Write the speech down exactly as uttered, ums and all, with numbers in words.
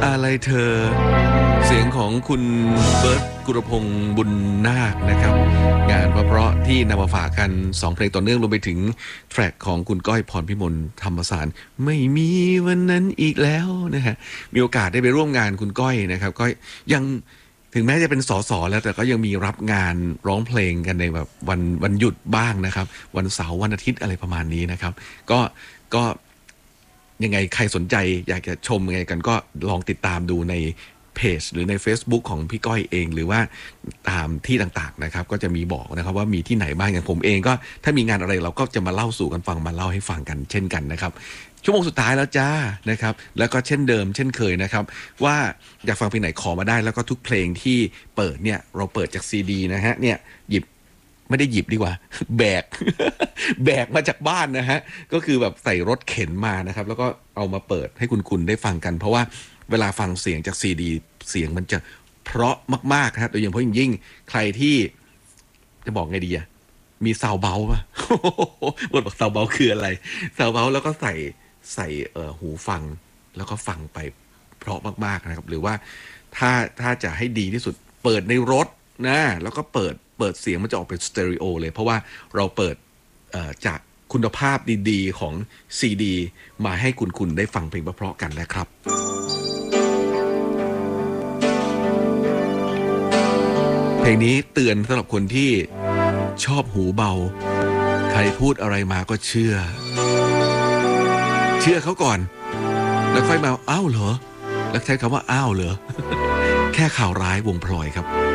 อะไรเธอเสียงของคุณเบิร์ตกุรพงษ์บุญนาคนะครับงานเพราะๆที่นำมาฝากกันสองเพลงต่อเนื่องรวมไปถึงแทร็กของคุณก้อยพรพิมลธรรมสารไม่มีวันนั้นอีกแล้วนะฮะมีโอกาสได้ไปร่วมงานคุณก้อยนะครับก็ยังถึงแม้จะเป็นสสแล้วแต่ก็ยังมีรับงานร้องเพลงกันในแบบวันวันหยุดบ้างนะครับวันเสาร์วันอาทิตย์อะไรประมาณนี้นะครับก็ก็ยังไงใครสนใจอยากจะชมยังไงกันก็ลองติดตามดูในเพจหรือใน Facebook ของพี่ก้อยเองหรือว่าตามที่ต่างๆนะครับก็จะมีบอกนะครับว่ามีที่ไหนบ้างอย่างผมเองก็ถ้ามีงานอะไรเราก็จะมาเล่าสู่กันฟังมาเล่าให้ฟังกันเช่นกันนะครับชั่วโมงสุดท้ายแล้วจ้านะครับแล้วก็เช่นเดิมเช่นเคยนะครับว่าอยากฟังเพลงไหนขอมาได้แล้วก็ทุกเพลงที่เปิดเนี่ยเราเปิดจากซีดีนะฮะเนี่ยหยิบไม่ได้หยิบดีกว่าแบก แบกมาจากบ้านนะฮะก็คือแบบใส่รถเข็นมานะครับแล้วก็เอามาเปิดให้คุณคุณได้ฟังกันเพราะว่าเวลาฟังเสียงจากซีดีเสียงมันจะเพราะมากๆนะครับโดยเฉพาะยิ่งใครที่จะบอกไงดีอะมีซาวเบาป่ะ บทบอกซาวเบาคืออะไรซาวเบาแล้วก็ใส่ใส่เอ่อหูฟังแล้วก็ฟังไปเพราะมากๆนะครับหรือว่าถ้าถ้าจะให้ดีที่สุดเปิดในรถนะแล้วก็เปิดเปิดเสียงมันจะออกเป็นสเตอริโอเลยเพราะว่าเราเปิดเอ่อจากคุณภาพดีๆของซีดีมาให้คุณคุณได้ฟังเพลงเพราะๆกันนะครับเพลงนี้เตือนสำหรับคนที่ชอบหูเบาใครพูดอะไรมาก็เชื่อเชื่อเขาก่อนแล้วค่อยมาอ้าวเหรอแล้วใช้คำว่าอ้าวเหรอ แค่ข่าวร้ายวงพลอยครับ